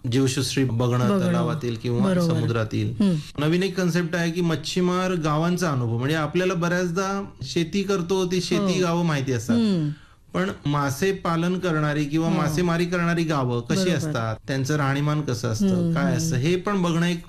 जीवसृष्टी बघणं तलावातील किंवा समुद्रातील. नवीन एक कन्सेप्ट आहे की मच्छीमार गावांचा अनुभव. म्हणजे आपल्याला बऱ्याचदा शेती करतो ती शेती गावं माहिती असतात, पण मासे पालन करणारी किंवा मासेमारी करणारी गावं कशी असतात, त्यांचं राहणीमान कसं असतं, काय असतं, हे पण बघणं एक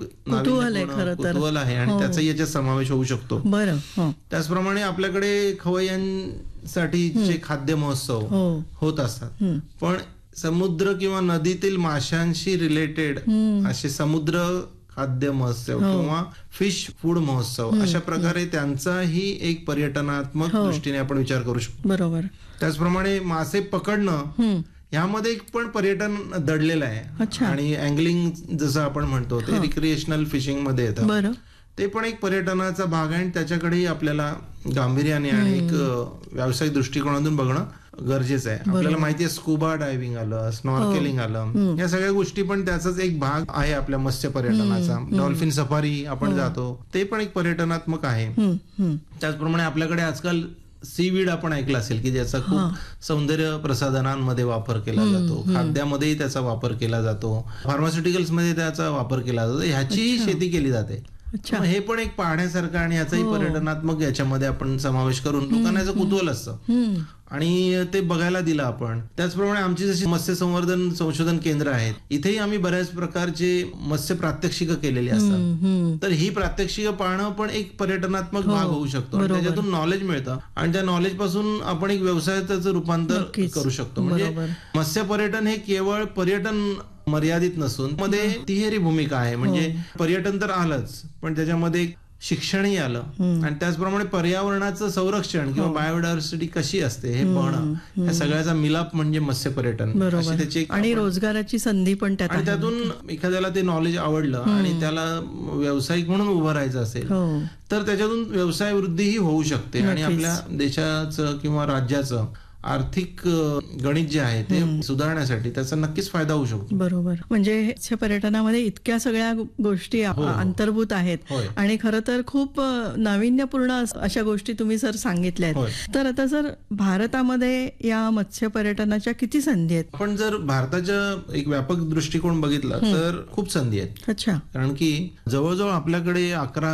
कुतूहल आहे आणि त्याचा याच्यात समावेश होऊ शकतो. त्याचप्रमाणे आपल्याकडे खवय्यांसाठी जे खाद्य महोत्सव होत असतात, पण समुद्र किंवा नदीतील माशांशी रिलेटेड असे समुद्र खाद्य महोत्सव किंवा फिश फूड महोत्सव अशा प्रकारे त्यांचाही एक पर्यटनात्मक दृष्टीने आपण विचार करू शकतो. बरोबर. त्याचप्रमाणे मासे पकडणं यामध्ये पण पर्यटन दडलेलं आहे आणि अँगलिंग जसं आपण म्हणतो ते रिक्रिएशनल फिशिंग मध्ये येतं. ते पण एक पर्यटनाचा भाग आहे आणि त्याच्याकडेही आपल्याला गांभीर्याने आणि एक व्यावसायिक दृष्टिकोनातून बघणं गरजेचं आहे. आपल्याला माहिती आहे स्कुबा डायव्हिंग आलं, स्नॉर्केलिंग आलं, या सगळ्या गोष्टी पण त्याचाच एक भाग आहे आपल्या मत्स्य पर्यटनाचा. डॉल्फिन सफारी आपण जातो, ते पण एक पर्यटनात्मक आहे. त्याचप्रमाणे आपल्याकडे आजकाल सीवीड आपण ऐकलं असेल की ज्याचा खूप सौंदर्य प्रसाधनांमध्ये वापर केला जातो, खाद्यामध्येही त्याचा वापर केला जातो, फार्मास्युटिकल्स मध्ये त्याचा वापर केला जातो, ह्याचीही शेती केली जाते. हे पण एक पाहण्यासारखं आणि याचाही पर्यटनात्मक याच्यामध्ये आपण समावेश करून लोकांना याचं कुतूहल असतं आणि ते बघायला दिलं आपण. त्याचप्रमाणे आमची जशी मत्स्य संवर्धन संशोधन केंद्र आहेत, इथेही आम्ही बऱ्याच प्रकारचे मत्स्य प्रात्यक्षिकं केलेली असतात. तर ही प्रात्यक्षिकं पाहणं पण एक पर्यटनात्मक भाग होऊ शकतो आणि त्याच्यातून नॉलेज मिळतं आणि त्या नॉलेज पासून आपण एक व्यवसायाचं रूपांतर करू शकतो. म्हणजे मत्स्य पर्यटन हे केवळ पर्यटन मर्यादित नसून मध्ये तिहेरी भूमिका आहे. म्हणजे पर्यटन तर आलंच, पण त्याच्यामध्ये शिक्षणही आलं आणि त्याचप्रमाणे पर्यावरणाचं संरक्षण किंवा बायोडायव्हर्सिटी कशी असते हे बघणं, या सगळ्याचा मिलाप म्हणजे मत्स्य पर्यटन. त्याची आणि रोजगाराची संधी पण त्यात. आणि त्यातून एखाद्याला ते नॉलेज आवडलं आणि त्याला व्यावसायिक म्हणून उभं राहायचं असेल तर त्याच्यातून व्यवसाय वृद्धीही होऊ शकते आणि आपल्या देशाचं किंवा राज्याचं आर्थिक गणित जे आहे ते सुधारण्यासाठी त्याचा नक्कीच फायदा होऊ शकतो. बरोबर. म्हणजे मत्स्य पर्यटनामध्ये इतक्या सगळ्या गोष्टी अंतर्भूत आहेत आणि खरं तर खूप नाविन्यपूर्ण अशा गोष्टी तुम्ही सर सांगितल्या आहेत. तर आता सर भारतामध्ये या मत्स्य पर्यटनाच्या किती संधी आहेत? आपण जर भारताच्या एक व्यापक दृष्टिकोन बघितला तर खूप संधी आहेत. अच्छा. कारण की जवळजवळ आपल्याकडे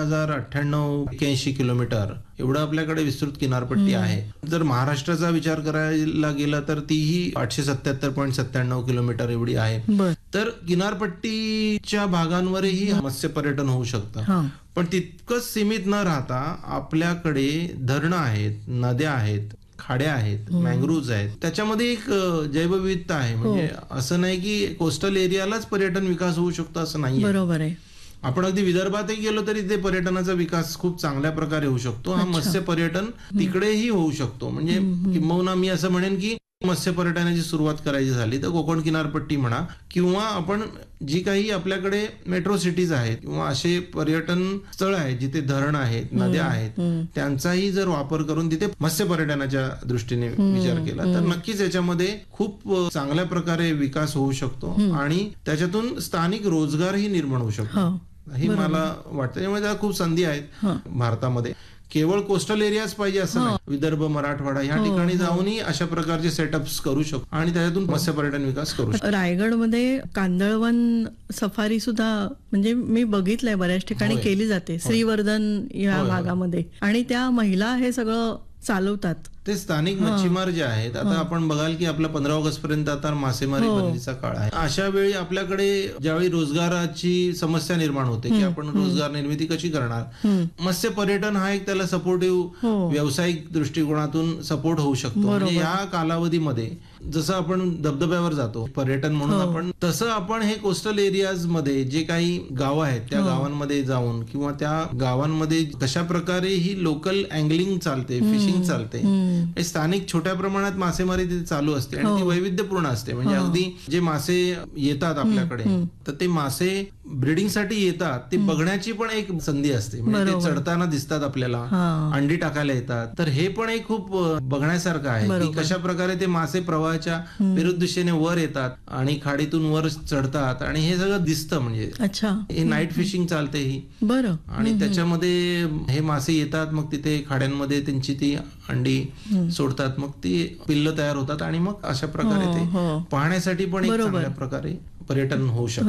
11,098 किलोमीटर एवढं आपल्याकडे विस्तृत किनारपट्टी आहे. जर महाराष्ट्राचा विचार करायला गेला तर तीही 877.97 किलोमीटर एवढी आहे. तर किनारपट्टीच्या भागांवरही मत्स्य पर्यटन होऊ शकतं. पण तितकंच सीमित न राहता आपल्याकडे धरणं आहेत, नद्या आहेत, खाड्या आहेत, मँग्रोव्ज आहेत, त्याच्यामध्ये एक जैवविविधता आहे. म्हणजे असं नाही की कोस्टल एरियालाच पर्यटन विकास होऊ शकतो असं नाही. बरोबर आहे. आपण अगदी विदर्भातही गेलो तरी ते पर्यटनाचा विकास खूप चांगल्या प्रकारे होऊ शकतो. हा मत्स्य पर्यटन तिकडेही होऊ शकतो. म्हणजे किंबहुना मी असं म्हणेन की मत्स्य पर्यटनाची सुरुवात करायची झाली तर कोकण किनारपट्टी म्हणा किंवा आपण जी काही आपल्याकडे मेट्रो सिटीज आहेत किंवा असे पर्यटन स्थळ आहेत जिथे धरण आहेत, नद्या आहेत, त्यांचाही जर वापर करून तिथे मत्स्य पर्यटनाच्या दृष्टीने विचार केला तर नक्कीच याच्यामध्ये खूप चांगल्या प्रकारे विकास होऊ शकतो आणि त्याच्यातून स्थानिक रोजगारही निर्माण होऊ शकतो. हे मला वाटतं. त्यामुळे त्याला खूप संधी आहेत भारतामध्ये. केवळ कोस्टल एरियाच पाहिजे असं नाही. विदर्भ, मराठवाडा या ठिकाणी जाऊनही अशा प्रकारचे सेटअप्स करू शकतो आणि त्याच्यातून मत्स्य पर्यटन विकास करू शकतो. रायगडमध्ये कांदळवन सफारी सुद्धा म्हणजे मी बघितलंय बऱ्याच ठिकाणी केली जाते, श्रीवर्धन या भागामध्ये, आणि त्या महिला हे सगळं चालवतात. ते स्थानिक मच्छीमार जे आहेत, आता आपण बघाल की आपला 15 ऑगस्ट पर्यंत आता मासेमारी बंदीचा काळ आहे. अशा वेळी आपल्याकडे ज्यावेळी रोजगाराची समस्या निर्माण होते की आपण रोजगार निर्मिती कशी करणार, मत्स्य पर्यटन हा एक त्याला सपोर्टिव्ह व्यावसायिक दृष्टिकोनातून सपोर्ट होऊ शकतो. म्हणजे या कालावधीमध्ये जसं आपण धबधब्यावर जातो पर्यटन म्हणून आपण, तसं आपण हे कोस्टल एरियाज मध्ये जे काही गावं आहेत त्या गावांमध्ये जाऊन किंवा त्या गावांमध्ये कशा प्रकारे ही लोकल अँगलिंग चालते, फिशिंग चालते, स्थानिक छोट्या प्रमाणात मासेमारी तिथे चालू असते आणि ती वैविध्यपूर्ण असते. म्हणजे अगदी जे मासे येतात आपल्याकडे तर ते मासे ब्रीडिंग येतात, ते बघण्याची पण एक संधी असते. म्हणजे ते चढताना दिसतात आपल्याला, अंडी टाकायला येतात. तर हे पण एक खूप बघण्यासारखं आहे की कशा प्रकारे ते मासे प्रवाहाच्या विरुद्ध दिशेने वर येतात आणि खाडीतून वर चढतात आणि हे सगळं दिसतं. म्हणजे हे नाईट फिशिंग चालते ही. बरं. आणि त्याच्यामध्ये हे मासे येतात, मग तिथे खाड्यांमध्ये त्यांची ती अंडी सोडतात, मग ती पिल्ल तयार होतात आणि मग अशा प्रकारे ते पाहण्यासाठी पण एक चांगल्या प्रकारे पर्यटन होऊ शकतं.